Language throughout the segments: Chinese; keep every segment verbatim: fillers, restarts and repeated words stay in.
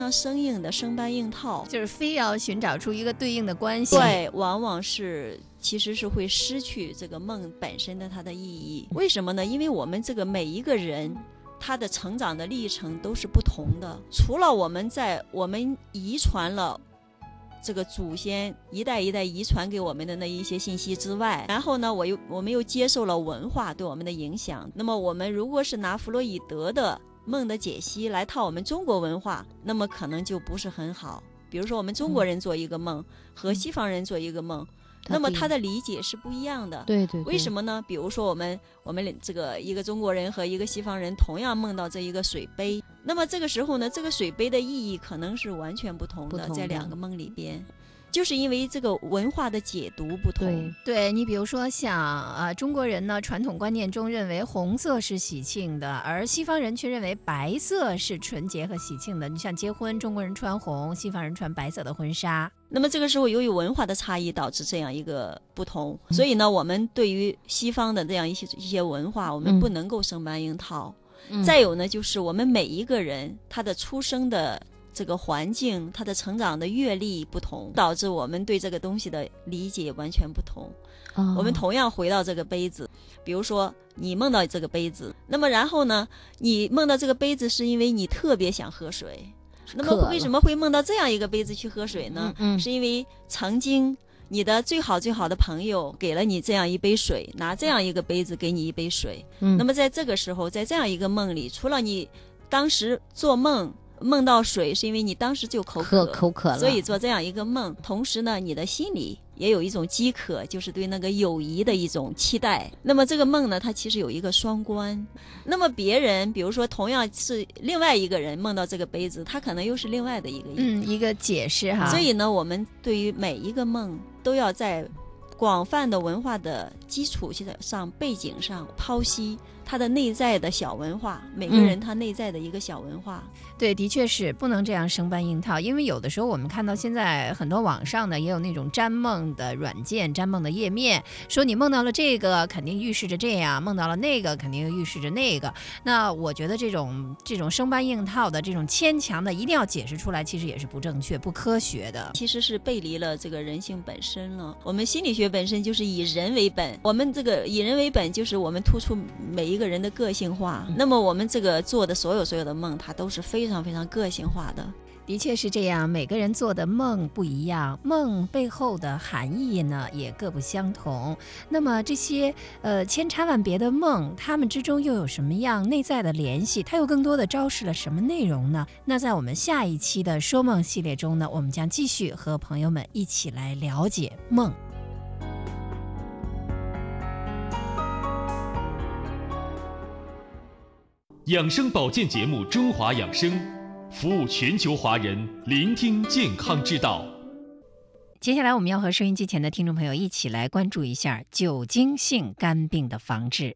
生硬的生搬硬套， 就是非要寻找出一个对应的关系。 对，往往是其实是会失去这个梦本身的它的意义。为什么呢？因为我们这个每一个人他的成长的历程都是不同的，除了我们在我们遗传了这个祖先一代一代遗传给我们的那一些信息之外，然后呢我又我们又接受了文化对我们的影响。那么我们如果是拿弗洛伊德的梦的解析来套我们中国文化，那么可能就不是很好。比如说我们中国人做一个梦、嗯、和西方人做一个梦、嗯、那么他的理解是不一样的。 对对对。 为什么呢？比如说我们我们这个一个中国人和一个西方人同样梦到这一个水杯，那么这个时候呢，这个水杯的意义可能是完全不同的， 不同的在两个梦里边。就是因为这个文化的解读不同。 对，对你比如说像呃中国人呢，传统观念中认为红色是喜庆的，而西方人却认为白色是纯洁和喜庆的。你像结婚，中国人穿红，西方人穿白色的婚纱。 那么这个时候由于文化的差异导致这样一个不同，所以呢我们对于西方的这样一些一些文化，我们不能够生搬硬套、嗯、再有呢就是我们每一个人他的出生的这个环境，他的成长的阅历不同，导致我们对这个东西的理解完全不同、哦、我们同样回到这个杯子，比如说你梦到这个杯子，那么然后呢你梦到这个杯子是因为你特别想喝水，那么为什么会梦到这样一个杯子去喝水呢？嗯嗯，是因为曾经你的最好最好的朋友给了你这样一杯水，拿这样一个杯子给你一杯水、嗯、那么在这个时候，在这样一个梦里，除了你当时做梦梦到水是因为你当时就口渴口渴了， 所以做这样一个梦，同时呢你的心里也有一种饥渴，就是对那个友谊的一种期待。那么这个梦呢它其实有一个双关，那么别人比如说同样是另外一个人梦到这个杯子，他可能又是另外的一个嗯一个解释哈。 所以呢我们对于每一个梦都要在广泛的文化的基础上背景上剖析他的内在的小文化，每个人他内在的一个小文化、嗯、 对，的确是不能这样生搬硬套。因为有的时候我们看到现在很多网上呢也有那种占梦的软件，占梦的页面，说你梦到了这个肯定预示着这样，梦到了那个肯定预示着那个。那我觉得这种这种生搬硬套的这种牵强的一定要解释出来，其实也是不正确不科学的， 其实是背离了这个人性本身了。我们心理学本身就是以人为本，我们这个以人为本就是我们突出每一个人的个性化，那么我们这个做的所有所有的梦它都是非常非常个性化的。 的确是这样，每个人做的梦不一样，梦背后的含义呢也各不相同。那么这些呃千差万别的梦，它们之中又有什么样内在的联系？它又更多的昭示了什么内容呢？那在我们下一期的说梦系列中呢，我们将继续和朋友们一起来了解梦。 养生保健节目《中华养生》，服务全球华人，聆听健康之道。 接下来我们要和收音机前的听众朋友一起来关注一下酒精性肝病的防治。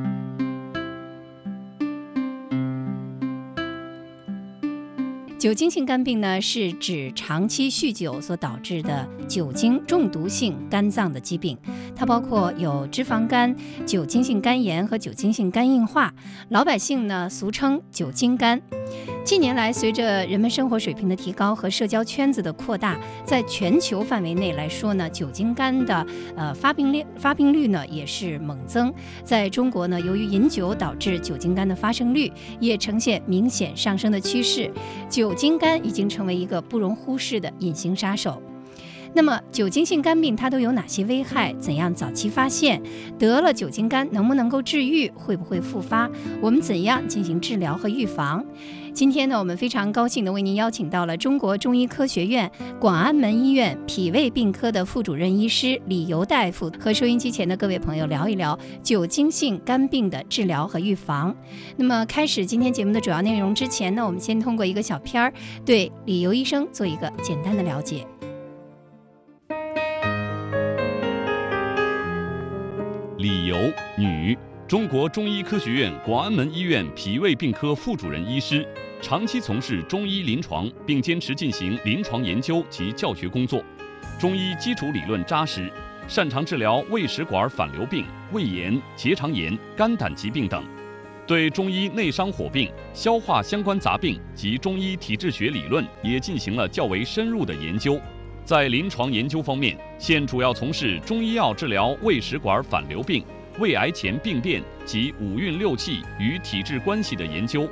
酒精性肝病呢，是指长期酗酒所导致的酒精中毒性肝脏的疾病，它包括有脂肪肝、酒精性肝炎和酒精性肝硬化，老百姓呢俗称酒精肝。近年来，随着人们生活水平的提高和社交圈子的扩大，在全球范围内来说呢，酒精肝的呃发病率发病率呢也是猛增。在中国呢，由于饮酒导致酒精肝的发生率也呈现明显上升的趋势，酒精肝已经成为一个不容忽视的隐形杀手。那么酒精性肝病它都有哪些危害？怎样早期发现？得了酒精肝能不能够治愈？会不会复发？我们怎样进行治疗和预防？今天呢，我们非常高兴地为您邀请到了中国中医科学院广安门医院脾胃病科的副主任医师李游大夫，和收音机前的各位朋友聊一聊酒精性肝病的治疗和预防。那么开始今天节目的主要内容之前呢，我们先通过一个小片儿对李游医生做一个简单的了解。 李游，女，中国中医科学院广安门医院脾胃病科副主任医师，长期从事中医临床，并坚持进行临床研究及教学工作。中医基础理论扎实，擅长治疗胃食管反流病、胃炎、结肠炎、肝胆疾病等。 对中医内伤火病、消化相关杂病及中医体质学理论也进行了较为深入的研究。在临床研究方面，现主要从事中医药治疗胃食管反流病、胃癌前病变及五运六气与体质关系的研究。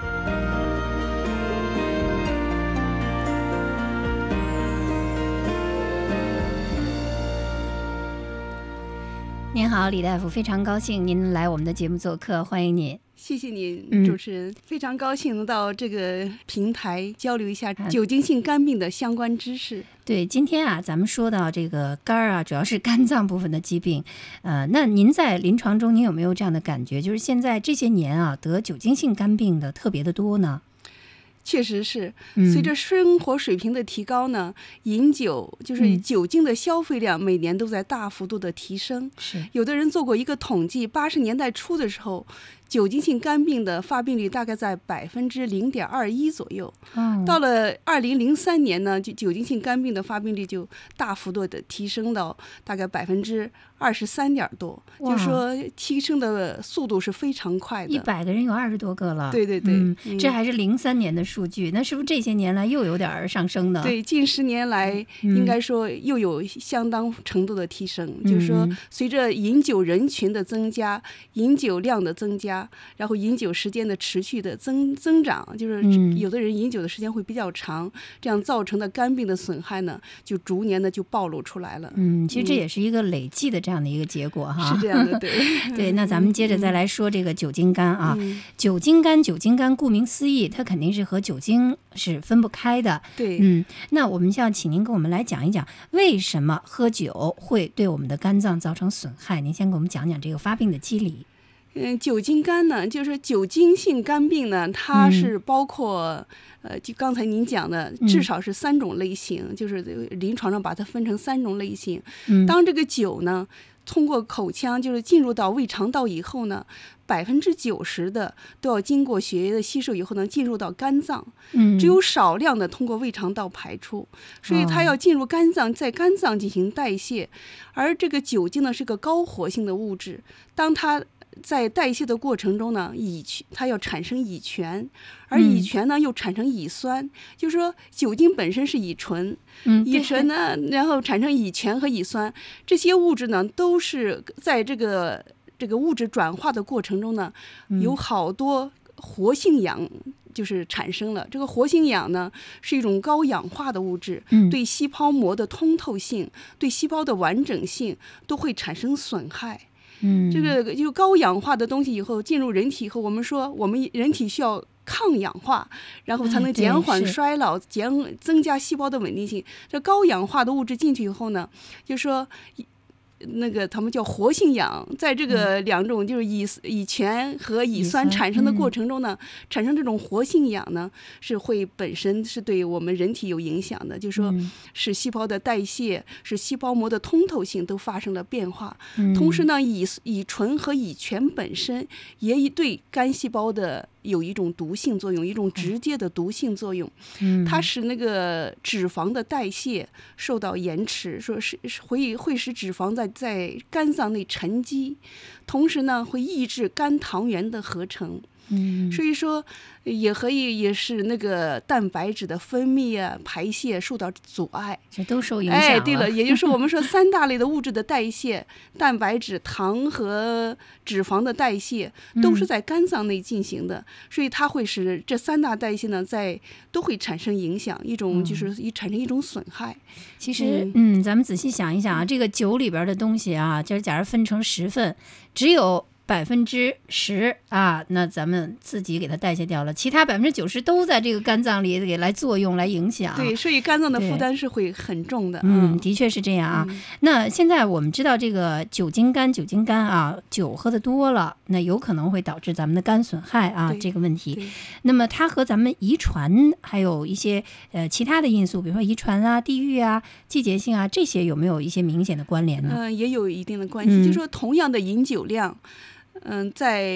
您好，李大夫，非常高兴您来我们的节目做客，欢迎您。 谢谢您，主持人、嗯、非常高兴能到这个平台交流一下酒精性肝病的相关知识。 对，今天啊，咱们说到这个肝啊，主要是肝脏部分的疾病。呃，那您在临床中，您有没有这样的感觉？就是现在这些年啊，得酒精性肝病的特别的多呢？ 确实是，随着生活水平的提高呢，嗯、饮酒就是酒精的消费量每年都在大幅度的提升。 是， 有的人做过一个统计，八十年代初的时候，酒精性肝病的发病率大概在百分之零点二一左右。 嗯， 到了二零零三年呢，就酒精性肝病的发病率就大幅度的提升到大概百分之二十三点多，就是说提升的速度是非常快的。 一百个人有二十多个了。 对对对， 嗯嗯、这还是零三年的数据，那是不是这些年来又有点上升呢？ 对，近十年来应该说又有相当程度的提升，嗯、就是说随着饮酒人群的增加，饮酒量的增加，然后饮酒时间的持续的增增长，就是有的人饮酒的时间会比较长，嗯、这样造成的肝病的损害呢，就逐年的就暴露出来了。 嗯，其实这也是一个累计的这样的一个结果哈。 是这样的，对。 对，那咱们接着再来说这个酒精肝啊， 嗯、 酒精肝，酒精肝顾名思义，它肯定是和酒精是分不开的。 对， 嗯，那我们想请您跟我们来讲一讲，为什么喝酒会对我们的肝脏造成损害？您先给我们讲讲这个发病的机理。 嗯，酒精肝呢，就是酒精性肝病呢，它是包括、嗯、呃，就刚才您讲的，至少是三种类型，嗯、就是临床上把它分成三种类型。 嗯， 当这个酒呢，通过口腔就是进入到胃肠道以后呢，百分之九十的都要经过血液的吸收以后呢，进入到肝脏， 嗯， 只有少量的通过胃肠道排出，所以它要进入肝脏，在肝脏进行代谢。而这个酒精呢是个高活性的物质，当它在代谢的过程中呢，乙它要产生乙醛，而乙醛呢又产生乙酸，嗯、就是说酒精本身是乙醇， 嗯、 乙醇呢，然后产生乙醛和乙酸，这些物质呢都是在这个这个物质转化的过程中呢，有好多活性氧就是产生了。这个活性氧呢是一种高氧化的物质， 嗯、 对细胞膜的通透性、对细胞的完整性都会产生损害。 嗯， 这个就高氧化的东西以后进入人体以后，我们说我们人体需要抗氧化，然后才能减缓衰老，减增加细胞的稳定性。这高氧化的物质进去以后呢，就说那个他们叫活性氧，在这个两种就是乙乙醛和乙酸产生的过程中呢，嗯、产生这种活性氧呢，是会本身是对我们人体有影响的，就是说使细胞的代谢、使细胞膜的通透性都发生了变化。 嗯、 同时呢，乙乙醇和乙醛本身也对肝细胞的有一种毒性作用，一种直接的毒性作用。 嗯、 它使那个脂肪的代谢受到延迟，说是会会使脂肪在在肝脏内沉积，同时呢会抑制肝糖原的合成。 嗯， 所以说也可以也是那个蛋白质的分泌啊、排泄受到阻碍， 这都受影响了。 哎，对了，也就是我们说三大类的物质的代谢，蛋白质、糖和脂肪的代谢都是在肝脏内进行的，嗯、所以它会使这三大代谢呢在都会产生影响，一种就是一产生一种损害。 其实，嗯，嗯咱们仔细想一想啊，这个酒里边的东西啊，就是假如分成十份，只有百分之十啊，那咱们自己给它代谢掉了，其他百分之九十都在这个肝脏里给来作用来影响。 对，所以肝脏的负担是会很重的。 嗯，的确是这样啊。嗯、那现在我们知道这个酒精肝，酒精肝啊，酒喝的多了，那有可能会导致咱们的肝损害啊这个问题。那么它和咱们遗传还有一些呃其他的因素，比如说遗传啊、地域啊、季节性啊这些有没有一些明显的关联呢？ 嗯、呃，也有一定的关系。嗯、就是说同样的饮酒量。嗯，在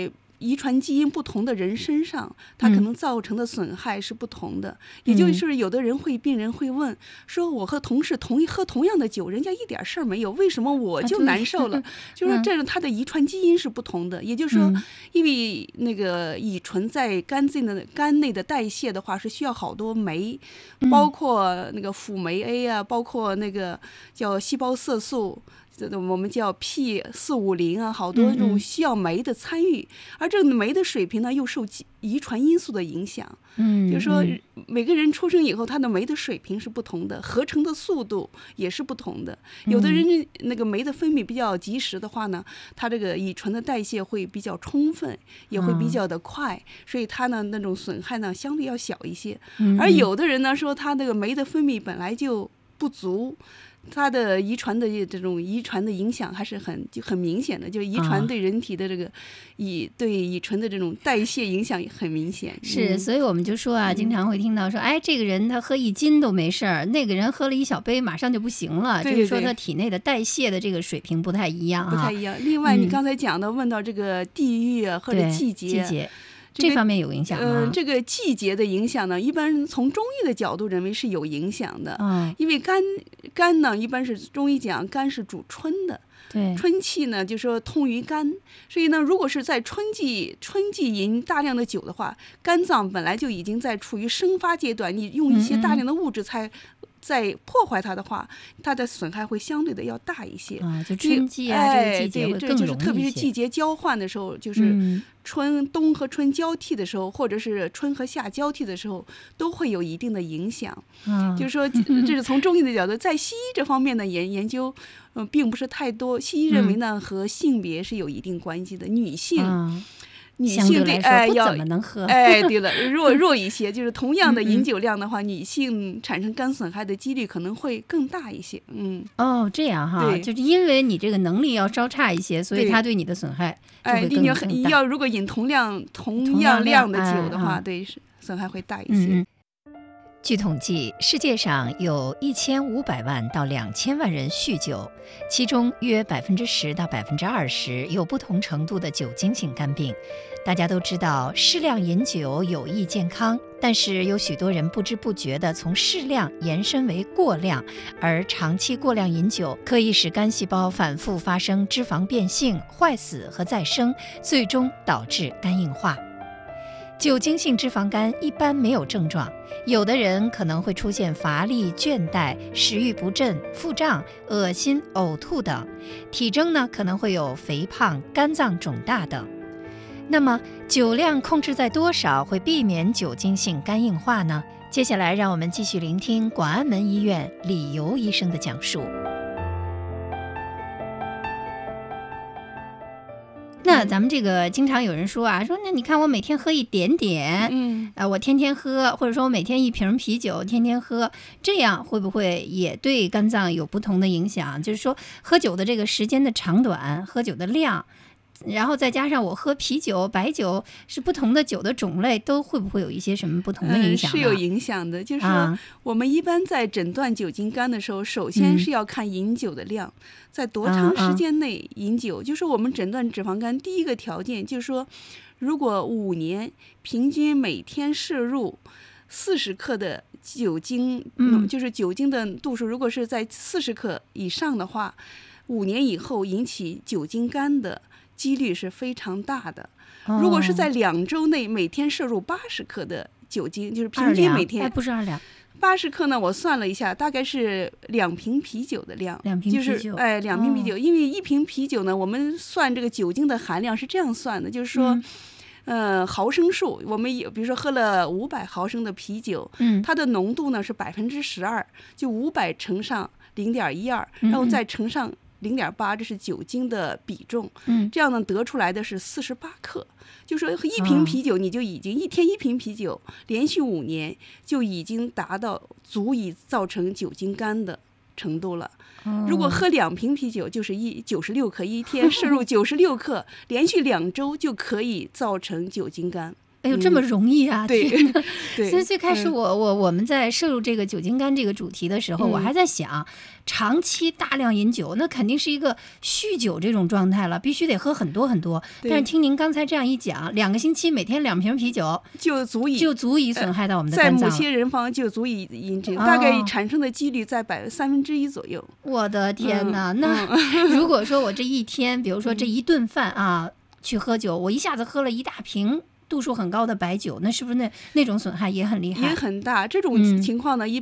遗传基因不同的人身上，它可能造成的损害是不同的。嗯、也就是有的人会病人会问说，我和同事同一喝同样的酒，人家一点事儿没有，为什么我就难受了？啊、就说这个它的遗传基因是不同的。也就是说，嗯、因为那个乙醇在肝脏的肝内的代谢的话，是需要好多酶，包括那个辅酶 A 啊，包括那个叫细胞色素。我们叫 P 四五零啊，好多这种需要酶的参与，嗯、而这个酶的水平呢，又受遗传因素的影响。嗯，就是说每个人出生以后，他的酶的水平是不同的，合成的速度也是不同的。有的人那个酶的分泌比较及时的话呢，他这个乙醇的代谢会比较充分，也会比较的快，嗯、所以他呢那种损害呢相对要小一些。嗯、而有的人呢说他那个酶的分泌本来就不足。它的遗传的这种遗传的影响还是很就很明显的，就是遗传对人体的这个乙、啊、对乙醇的这种代谢影响很明显。 是，嗯、所以我们就说啊，经常会听到说，哎，这个人他喝一斤都没事儿，那个人喝了一小杯马上就不行了， 对对对， 就是说他体内的代谢的这个水平不太一样啊， 不太一样。另外，你刚才讲的、嗯、问到这个地域啊或者季节。 季节这方面有影响吗？ 嗯、呃，这个季节的影响呢，一般从中医的角度认为是有影响的。嗯，因为肝肝呢，一般是中医讲肝是主春的。 对， 春气呢就说通于肝，所以呢，如果是在春季春季饮大量的酒的话，肝脏本来就已经在处于生发阶段，你用一些大量的物质才。嗯嗯在破坏它的话，它的损害会相对的要大一些。 啊，就春季啊， 哎、 这个季节会更容易一些。 对，这就是特别是季节交换的时候，就是春、嗯、冬和春交替的时候，或者是春和夏交替的时候，都会有一定的影响。嗯，就是说，这是从中医的角度，在西医这方面的研研究，嗯、呃，并不是太多。西医认为呢，嗯、和性别是有一定关系的，女性。嗯女性对哎要怎么能喝哎对了弱弱一些，就是同样的饮酒量的话，嗯、女性产生肝损害的几率可能会更大一些。嗯， 哦，这样哈，就是因为你这个能力要稍差一些，所以它对你的损害就会更大。 哎，你要如果饮同样同样量的酒的话，哎、对损害会大一些。 嗯据统计，世界上有一千五百万到两千万人酗酒，其中约百分之十到百分之二十有不同程度的酒精性肝病。大家都知道，适量饮酒有益健康，但是有许多人不知不觉地从适量延伸为过量，而长期过量饮酒可以使肝细胞反复发生脂肪变性、坏死和再生，最终导致肝硬化。酒精性脂肪肝一般没有症状，有的人可能会出现乏力、倦怠、食欲不振、腹胀、恶心、呕吐等，体征呢可能会有肥胖、肝脏肿大等。那么酒量控制在多少会避免酒精性肝硬化呢？接下来让我们继续聆听广安门医院李游医生的讲述。那咱们这个经常有人说啊，说那你看我每天喝一点点，嗯，呃，我天天喝，或者说我每天一瓶啤酒，天天喝，这样会不会也对肝脏有不同的影响？就是说喝酒的这个时间的长短，喝酒的量，然后再加上我喝啤酒、白酒是不同的酒的种类，都会不会有一些什么不同的影响呢？ 嗯、是有影响的。就是说，啊、我们一般在诊断酒精肝的时候，首先是要看饮酒的量，嗯、在多长时间内饮酒。啊啊就是我们诊断脂肪肝第一个条件就是说，如果五年平均每天摄入四十克的酒精，嗯，就是酒精的度数，如果是在四十克以上的话，五年以后引起酒精肝的几率是非常大的。如果是在两周内每天摄入八十克的酒精，就是平均每天， 哎，不是二两， 八十克呢，我算了一下，大概是两瓶啤酒的量， 两瓶啤酒， 就是哎，两瓶啤酒，哦、因为一瓶啤酒呢，我们算这个酒精的含量是这样算的，就是说。嗯呃，毫升数，我们有，比如说喝了五百毫升的啤酒，嗯，它的浓度呢是百分之十二，就五百乘上零点一二，然后再乘上零点八，这是酒精的比重，嗯，这样呢得出来的是四十八克。就说一瓶啤酒，你就已经、哦、一天一瓶啤酒，连续五年就已经达到足以造成酒精肝的程度了。如果喝两瓶啤酒，就是一九十六克，一天摄入九十六克，连续两周就可以造成酒精肝。 哎呦，这么容易啊！ 对天哪对。 所以最开始我我我们在摄入这个酒精肝这个主题的时候， 嗯我还在想，长期大量饮酒，那肯定是一个酗酒这种状态了，必须得喝很多很多。 对但是听您刚才这样一讲，两个星期每天两瓶啤酒就足以就足以损害到我们的在肝脏了。 某些人方就足以引致， 哦大概产生的几率在百三分之一左右。 我的天哪！ 嗯那如果说我这一天，比如说这一顿饭啊，去喝酒，我一下子喝了一大瓶度数很高的白酒，那是不是那那种损害也很厉害？ 也很大。这种嗯情况呢，一般